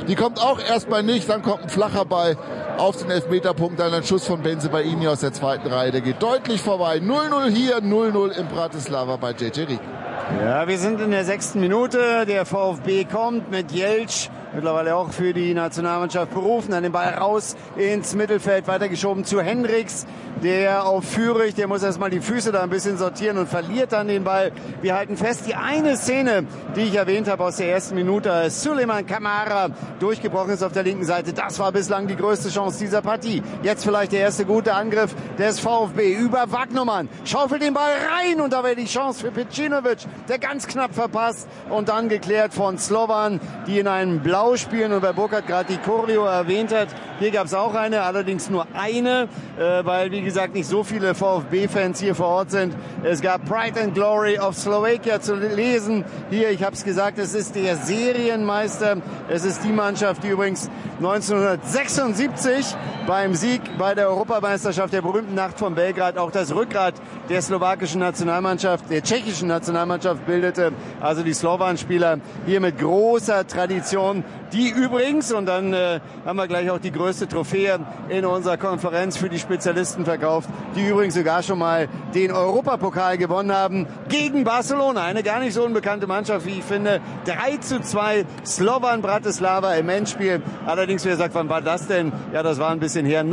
Die kommt auch erstmal nicht, dann kommt ein flacher Ball auf den Elfmeterpunkt, dann ein Schuss von Bensebaini aus der zweiten Reihe. Der geht deutlich vorbei. 0-0 hier, 0-0 in Bratislava bei JJ Rieck. Ja, wir sind in der 6. Minute. Der VfB kommt mit Jeltsch, mittlerweile auch für die Nationalmannschaft berufen, dann den Ball raus ins Mittelfeld, weitergeschoben zu Hendricks, der auf Führig, der muss erstmal die Füße da ein bisschen sortieren und verliert dann den Ball. Wir halten fest, die eine Szene, die ich erwähnt habe aus der ersten Minute, als Suleiman Kamara durchgebrochen ist auf der linken Seite, das war bislang die größte Chance dieser Partie. Jetzt vielleicht der erste gute Angriff des VfB über Wagnermann, schaufelt den Ball rein und da wäre die Chance für Pecinovic, der ganz knapp verpasst und dann geklärt von Slovan, die in einem Blau spielen und bei Burkhardt gerade die Choreo erwähnt hat. Hier gab es auch eine, allerdings nur eine, weil wie gesagt nicht so viele VfB-Fans hier vor Ort sind. Es gab Pride and Glory of Slovakia zu lesen. Hier, ich habe es gesagt, es ist der Serienmeister. Es ist die Mannschaft, die übrigens 1976 beim Sieg bei der Europameisterschaft der berühmten Nacht von Belgrad auch das Rückgrat der slowakischen Nationalmannschaft, der tschechischen Nationalmannschaft bildete. Also die Slowan-Spieler hier mit großer Tradition, die übrigens, und dann haben wir gleich auch die größte Trophäe in unserer Konferenz für die Spezialisten verkauft, die übrigens sogar schon mal den Europapokal gewonnen haben gegen Barcelona. Eine gar nicht so unbekannte Mannschaft, wie ich finde. 3:2 Slovan Bratislava im Endspiel. Allerdings, wer sagt, wann war das denn? Ja, das war ein bisschen her.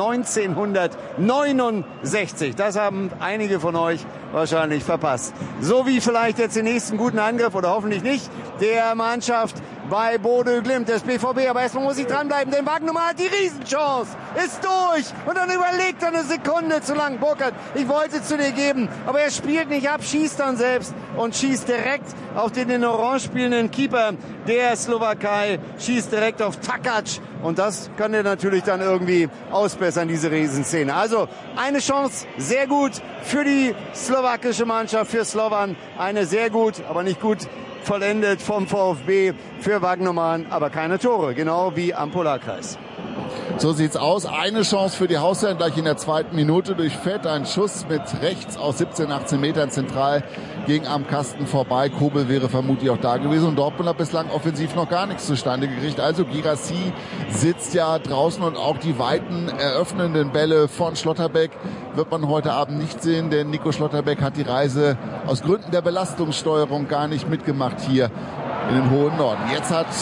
1969. Das haben einige von euch wahrscheinlich verpasst. So wie vielleicht jetzt den nächsten guten Angriff, oder hoffentlich nicht, der Mannschaft bei Bodø Glimt des BVB. Aber erstmal muss ich dranbleiben, denn Wagnermann hat die Riesenchance. Ist durch. Und dann überlegt er eine Sekunde zu lang. Burkhardt, ich wollte zu dir geben. Aber er spielt nicht ab, schießt dann selbst und schießt direkt auf den in Orange spielenden Keeper der Slowakei. Schießt direkt auf Takac. Und das kann er natürlich dann irgendwie ausbessern, diese Riesenszene. Also eine Chance, sehr gut für die slowakische Mannschaft, für Slovan. Eine sehr gut, aber nicht gut vollendet vom VfB für Wagnermann, aber keine Tore, genau wie am Polarkreis. So sieht's aus. Eine Chance für die Hausherren gleich in der zweiten Minute durch Fett. Ein Schuss mit rechts aus 17, 18 Metern zentral ging am Kasten vorbei. Kobel wäre vermutlich auch da gewesen und Dortmund hat bislang offensiv noch gar nichts zustande gekriegt. Also Guirassy sitzt ja draußen und auch die weiten eröffnenden Bälle von Schlotterbeck wird man heute Abend nicht sehen, denn Nico Schlotterbeck hat die Reise aus Gründen der Belastungssteuerung gar nicht mitgemacht hier in den hohen Norden. Jetzt hat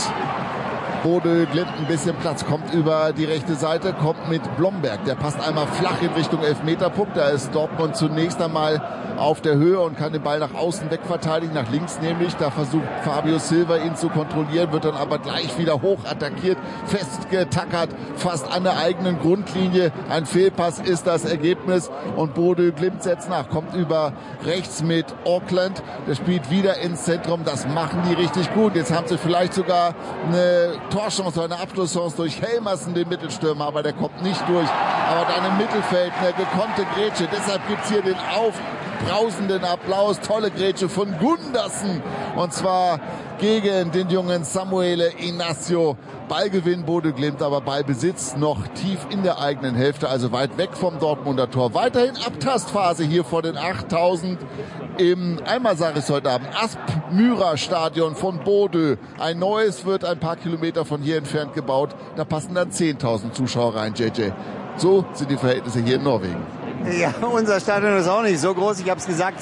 Bodø Glimt ein bisschen Platz, kommt über die rechte Seite, kommt mit Blomberg. Der passt einmal flach in Richtung Elfmeterpunkt. Da ist Dortmund zunächst einmal auf der Höhe und kann den Ball nach außen wegverteidigen, nach links nämlich. Da versucht Fabio Silva ihn zu kontrollieren, wird dann aber gleich wieder hoch attackiert, festgetackert, fast an der eigenen Grundlinie. Ein Fehlpass ist das Ergebnis und Bodø Glimt setzt nach, kommt über rechts mit Auckland. Der spielt wieder ins Zentrum, das machen die richtig gut. Jetzt haben sie vielleicht sogar eine Torchance oder eine Abschlusschance durch Helmersen, den Mittelstürmer, aber der kommt nicht durch. Aber dann im Mittelfeld eine gekonnte Grätsche, deshalb gibt's hier den aufbrausenden Applaus. Tolle Grätsche von Gundersen und zwar gegen den jungen Samuele Inácio. Ballgewinn Bodø Glimt, aber Ballbesitz noch tief in der eigenen Hälfte, also weit weg vom Dortmunder Tor. Weiterhin Abtastphase hier vor den 8000 im, einmal sage ich es heute Abend, Aspmyra-Stadion von Bodø. Ein neues wird ein paar Kilometer von hier entfernt gebaut. Da passen dann 10.000 Zuschauer rein, JJ. So sind die Verhältnisse hier in Norwegen. Ja, unser Stadion ist auch nicht so groß. Ich habe es gesagt,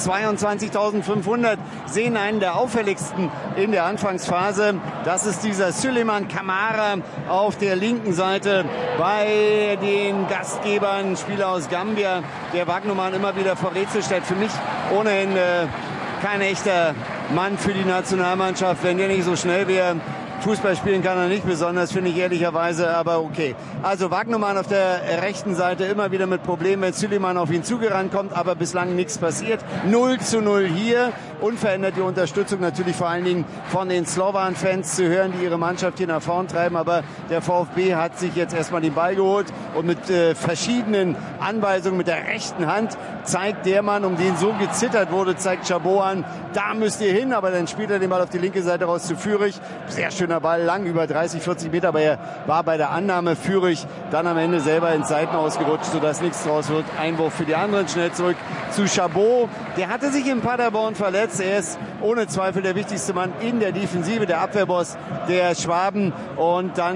22.500 sehen einen der auffälligsten in der Anfangsphase. Das ist dieser Suleiman Kamara auf der linken Seite bei den Gastgebern, Spieler aus Gambia, der Wagnermann immer wieder vor Rätsel stellt. Für mich ohnehin kein echter Mann für die Nationalmannschaft, wenn der nicht so schnell wäre. Fußball spielen kann er nicht besonders, finde ich ehrlicherweise, aber okay. Also Wagnermann auf der rechten Seite immer wieder mit Problemen, wenn Suleiman auf ihn zugerannt kommt, aber bislang nichts passiert. 0:0 hier, unverändert die Unterstützung natürlich vor allen Dingen von den Slovan-Fans zu hören, die ihre Mannschaft hier nach vorn treiben, aber der VfB hat sich jetzt erstmal den Ball geholt und mit verschiedenen Anweisungen mit der rechten Hand zeigt der Mann, um den so gezittert wurde, zeigt Chabot an, da müsst ihr hin, aber dann spielt er den Ball auf die linke Seite raus zu Führig. Sehr schöner Ball, lang über 30, 40 Meter, aber er war bei der Annahme Führig dann am Ende selber ins Seiten ausgerutscht, sodass nichts draus wird. Einwurf für die anderen, schnell zurück zu Chabot. Der hatte sich in Paderborn verletzt. Er ist ohne Zweifel der wichtigste Mann in der Defensive, der Abwehrboss der Schwaben. Und dann